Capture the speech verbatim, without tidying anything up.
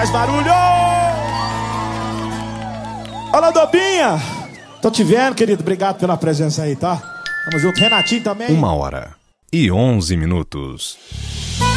Faz barulho! Olá, Dobinha! Tô te vendo, querido. Obrigado pela presença aí, tá? Tamo junto. Renatinho também. Uma hora e onze minutos.